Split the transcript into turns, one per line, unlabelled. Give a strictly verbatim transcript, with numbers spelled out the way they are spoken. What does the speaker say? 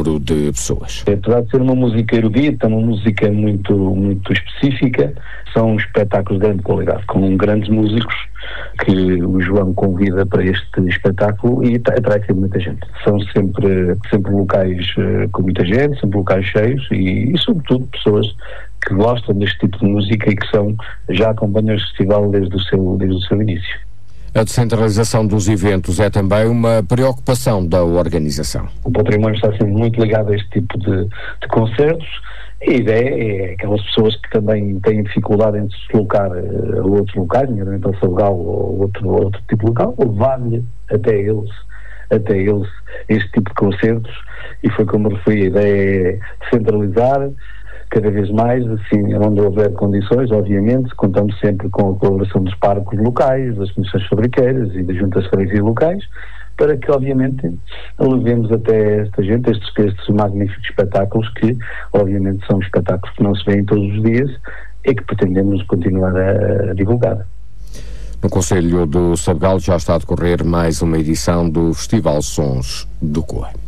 número de pessoas.
Apesar de ser uma música erudita, uma música muito, muito específica, são espetáculos de grande qualidade, com grandes músicos que o João convida para este espetáculo e atrai sempre muita gente. São sempre, sempre locais uh, com muita gente, sempre locais cheios e, e sobretudo pessoas que gostam deste tipo de música e que são, já acompanham este festival desde o seu, desde o seu início.
A descentralização dos eventos é também uma preocupação da organização.
O património está sempre muito ligado a este tipo de, de concertos. A ideia é aquelas pessoas que também têm dificuldade em se deslocar a outros locais, nomeadamente ao Salgal ou outro, outro tipo de local, levar-lhe até eles, até eles este tipo de concertos, e foi como referi, a ideia é centralizar cada vez mais, assim, onde houver condições, obviamente, contamos sempre com a colaboração dos parques locais, das comissões fabriqueiras e das juntas freguesias locais, para que, obviamente, levemos até esta gente, estes, estes magníficos espetáculos que, obviamente, são espetáculos que não se veem todos os dias e que pretendemos continuar a, a divulgar.
No Concelho do Sabugal já está a decorrer mais uma edição do Festival Sons do Coa.